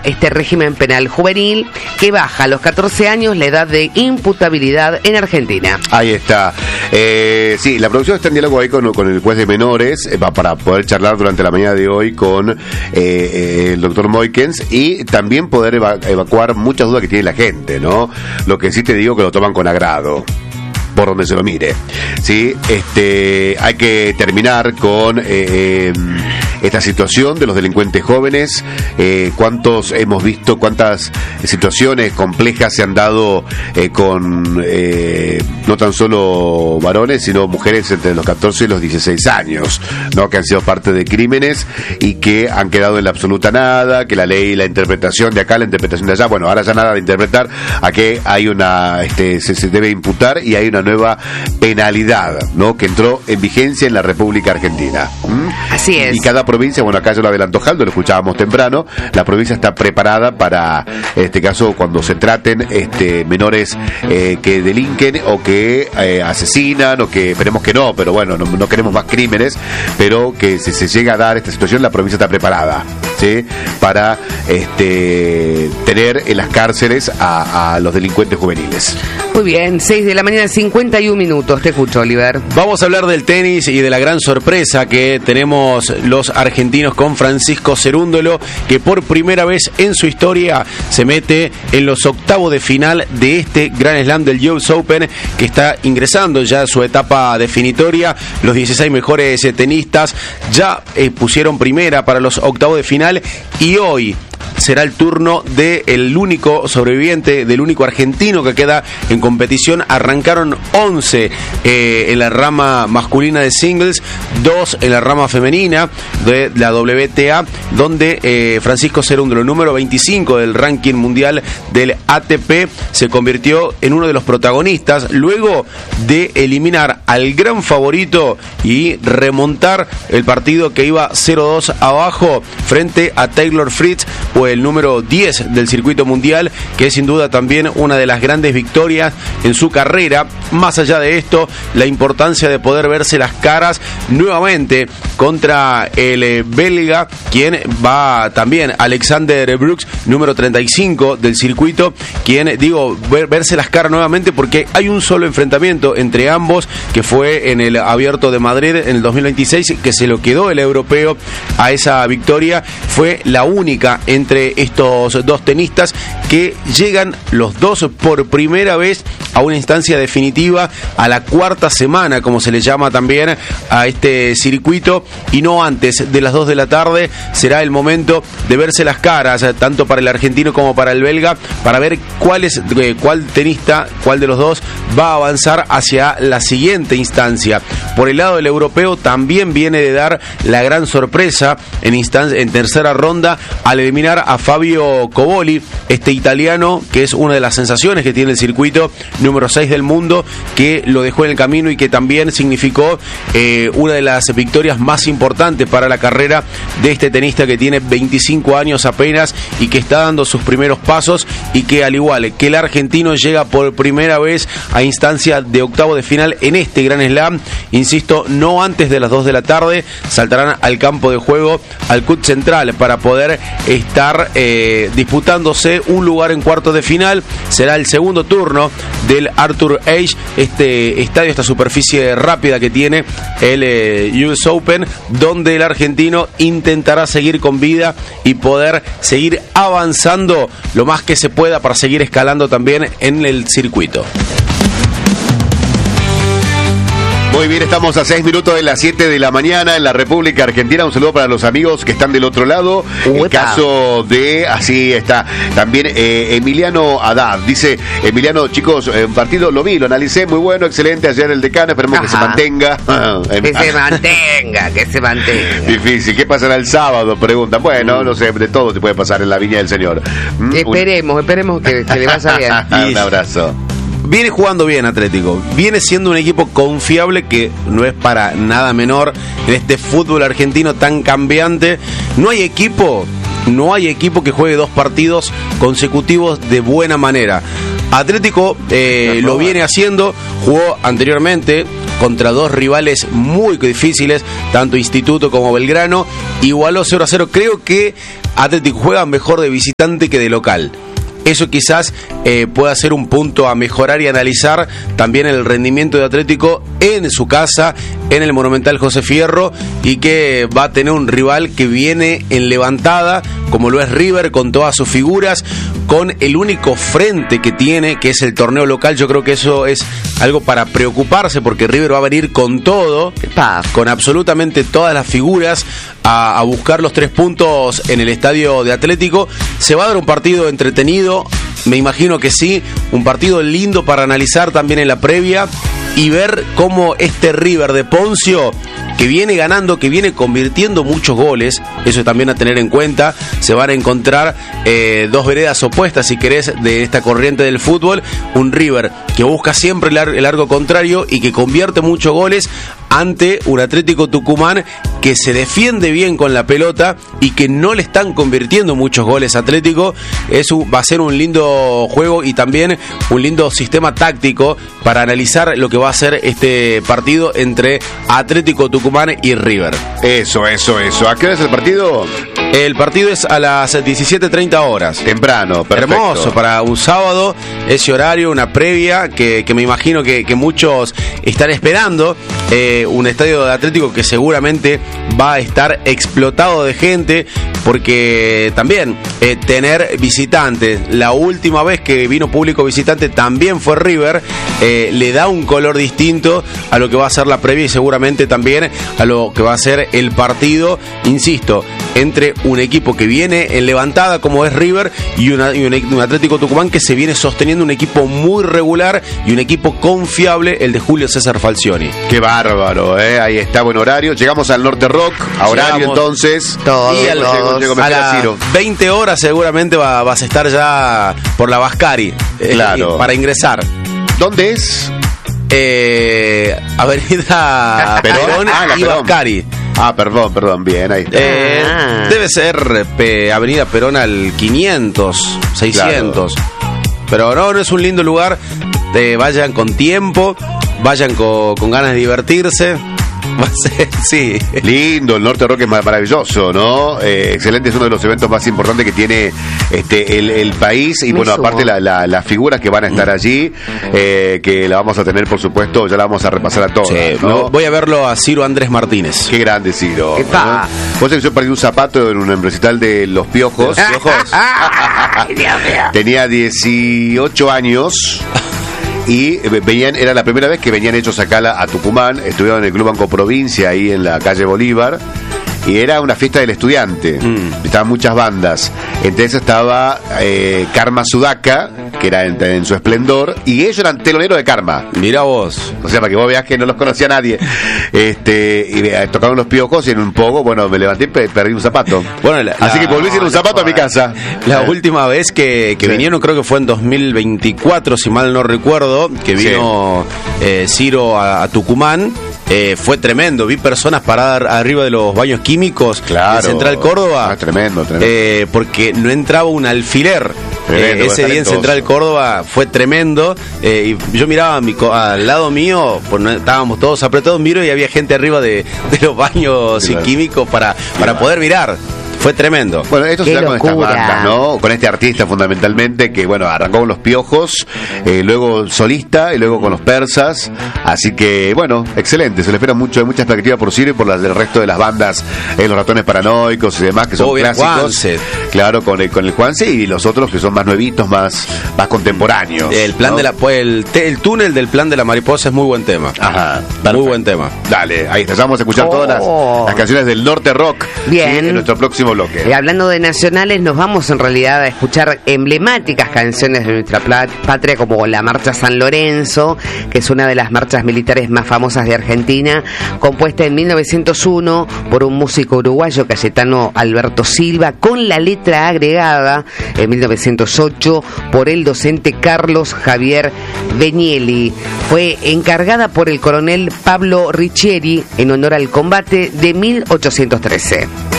este régimen penal juvenil que baja a los 14 años la edad de imputabilidad en Argentina. Ahí está. Sí, la producción está en diálogo ahí con el juez de menores para poder charlar durante la mañana de hoy con el doctor Moikens y también poder evacuar muchas dudas que tiene la gente, ¿no? Lo que sí te digo que lo toman con agrado, por donde se lo mire. Sí, hay que terminar con esta situación de los delincuentes jóvenes. Cuántos hemos visto, cuántas situaciones complejas se han dado con no tan solo varones, sino mujeres entre los 14 y los 16 años, ¿no? Que han sido parte de crímenes y que han quedado en la absoluta nada, que la ley, la interpretación de acá, la interpretación de allá, bueno, ahora ya nada de interpretar, a que hay una, se debe imputar y hay una nueva penalidad, ¿no? Que entró en vigencia en la República Argentina. Así es. Y cada provincia, bueno, acá ya lo adelantó Jaldo, lo escuchábamos temprano, la provincia está preparada para, en este caso, cuando se traten menores que delinquen o que asesinan, o que, esperemos que no, pero bueno, no queremos más crímenes, pero que si se llega a dar esta situación, la provincia está preparada, ¿sí? Para tener en las cárceles a los delincuentes juveniles. Muy bien, 6 de la mañana, 51 minutos. Te escucho, Oliver. Vamos a hablar del tenis y de la gran sorpresa que tenemos los argentinos con Francisco Cerúndolo, que por primera vez en su historia se mete en los octavos de final de este Grand Slam del US Open, que está ingresando ya a su etapa definitoria. Los 16 mejores tenistas ya pusieron primera para los octavos de final y hoy será el turno del único sobreviviente, del único argentino que queda en competición. Arrancaron 11 en la rama masculina de singles, 2 en la rama femenina de la WTA, donde Francisco Cerúndolo, número 25 del ranking mundial del ATP, se convirtió en uno de los protagonistas luego de eliminar al gran favorito y remontar el partido que iba 0-2 abajo frente a Taylor Fritz, o el número 10 del circuito mundial, que es sin duda también una de las grandes victorias en su carrera. Más allá de esto, la importancia de poder verse las caras nuevamente contra el belga, quien va también, Alexander Brooks, número 35 del circuito, quien, digo, verse las caras nuevamente porque hay un solo enfrentamiento entre ambos, que fue en el Abierto de Madrid en el 2026, que se lo quedó el europeo a esa victoria. Fue la única entre estos dos tenistas que llegan los dos por primera vez a una instancia definitiva, a la cuarta semana, como se le llama también a este circuito, y no antes de las 2 de la tarde. Será el momento de verse las caras, tanto para el argentino como para el belga, para ver cuál tenista, cuál de los dos va a avanzar hacia la siguiente instancia. Por el lado del europeo también viene de dar la gran sorpresa en tercera ronda al eliminar a Fabio Coboli, este italiano que es una de las sensaciones que tiene el circuito, número 6 del mundo, que lo dejó en el camino y que también significó una de las victorias más importantes para la carrera de este tenista que tiene 25 años apenas y que está dando sus primeros pasos, y que, al igual que el argentino, llega por primera vez a instancia de octavo de final en este Grand Slam. Insisto, no antes de las 2 de la tarde saltarán al campo de juego, al CUT Central, para poder estar disputándose un lugar en cuartos de final. Será el segundo turno del Arthur Ashe, este estadio, esta superficie rápida que tiene el US Open, donde el argentino intentará seguir con vida y poder seguir avanzando lo más que se pueda para seguir escalando también en el circuito. Muy bien, estamos a 6 minutos de las 7 de la mañana en la República Argentina. Un saludo para los amigos que están del otro lado. El caso de, así está, también Emiliano Haddad. Dice, Emiliano, chicos, un partido lo vi, lo analicé, muy bueno, excelente. Ayer el Decano, esperemos que se mantenga. Que se mantenga. Difícil. ¿Qué pasará el sábado? Preguntan. Bueno, no sé, de todo se puede pasar en la Viña del Señor. Esperemos que le vaya bien. Un abrazo. Viene jugando bien Atlético, viene siendo un equipo confiable, que no es para nada menor en este fútbol argentino tan cambiante. No hay equipo que juegue 2 partidos consecutivos de buena manera. Atlético lo viene haciendo, jugó anteriormente contra 2 rivales muy difíciles, tanto Instituto como Belgrano, igualó 0-0. Creo que Atlético juega mejor de visitante que de local. Eso quizás pueda ser un punto a mejorar y analizar también el rendimiento de Atlético en su casa, en el Monumental José Fierro, y que va a tener un rival que viene en levantada, como lo es River, con todas sus figuras, con el único frente que tiene, que es el torneo local. Yo creo que eso es algo para preocuparse, porque River va a venir con todo, con absolutamente todas las figuras, a buscar los 3 puntos en el estadio de Atlético. Se va a dar un partido entretenido, me imagino que sí, un partido lindo para analizar también en la previa y ver cómo este River de Poncio, que viene ganando, que viene convirtiendo muchos goles, eso también a tener en cuenta. Se van a encontrar dos veredas opuestas, si querés, de esta corriente del fútbol. Un River que busca siempre el arco contrario y que convierte muchos goles, ante un Atlético Tucumán que se defiende bien con la pelota y que no le están convirtiendo muchos goles a Atlético. Eso va a ser un lindo juego y también un lindo sistema táctico para analizar lo que va a ser este partido entre Atlético Tucumán y River. Eso. ¿A qué hora es el partido? El partido es a las 17:30 horas. Temprano, perfecto. Hermoso para un sábado, ese horario, una previa que me imagino que muchos están esperando. Un estadio de Atlético que seguramente va a estar explotado de gente, porque también tener visitantes, la última vez que vino público visitante también fue River, le da un color distinto a lo que va a ser la previa y seguramente también a lo que va a ser el partido, insisto, entre un equipo que viene en levantada como es River y un Atlético Tucumán que se viene sosteniendo, un equipo muy regular y un equipo confiable, el de Julio César Falcioni. Qué bárbaro, ahí está, buen horario. Llegamos al Norte Rock, a horario entonces. Todos. Y a las 20 horas seguramente vas a estar ya por la Vascari, claro, para ingresar. ¿Dónde es? Avenida Perón y Vascari. Perdón, bien, ahí está. Debe ser Avenida Perón al 500, 600. Claro. Pero no es un lindo lugar. Vayan con tiempo, vayan con ganas de divertirse. Va a ser, sí. Lindo, el Norte Rock es maravilloso, ¿no? Excelente, es uno de los eventos más importantes que tiene el país. Y bueno, aparte las figuras que van a estar allí, que la vamos a tener, por supuesto, ya la vamos a repasar a todas, sí, ¿no? Voy a verlo a Ciro Andrés Martínez. Qué grande Ciro, ¿no? Vos sabés que yo perdí un zapato en un recital de Los Piojos. Tenía 18 años. Y era la primera vez que venían ellos acá a Tucumán. Estuvieron en el Club Banco Provincia, ahí en la calle Bolívar. Y era una fiesta del estudiante. Estaban muchas bandas. Entonces estaba Karma Sudaca, que era en su esplendor, y ellos eran teloneros de Karma. Mira vos. O sea, para que vos veas que no los conocía nadie. Y tocaron Los Piojos y en un poco, bueno, me levanté y perdí un zapato. Bueno, así que volví sin un zapato a mi casa. La última vez que vinieron, creo que fue en 2024, si mal no recuerdo, que vino Ciro a Tucumán. Fue tremendo, vi personas paradas arriba de los baños químicos, claro, en Central Córdoba. Tremendo. Porque no entraba un alfiler. Ese día en Central Córdoba fue tremendo. Y yo miraba al lado mío, pues estábamos todos apretados, miro y había gente arriba de los baños químicos para poder mirar. Fue tremendo. Bueno, esto se da con estas bandas, ¿no? Con este artista fundamentalmente que, bueno, arrancó con Los Piojos, luego solista y luego con Los Persas. Así que, bueno, excelente. Se le espera mucha expectativa por Ciro y por las del resto de las bandas, Los Ratones Paranoicos y demás, que son clásicos. Juanse. Claro, con el Juanse y los otros que son más nuevitos, más contemporáneos. El plan, ¿no? El túnel del Plan de la Mariposa es muy buen tema. Ajá. Muy buen tema. Dale, ahí está. Vamos a escuchar todas las canciones del Norte Rock. Bien. En nuestro próximo bloque. Hablando de nacionales, nos vamos en realidad a escuchar emblemáticas canciones de nuestra patria, como la Marcha San Lorenzo, que es una de las marchas militares más famosas de Argentina, compuesta en 1901 por un músico uruguayo, Cayetano Alberto Silva, con la letra agregada en 1908 por el docente Carlos Javier Benieli. Fue encargada por el coronel Pablo Riccieri en honor al combate de 1813.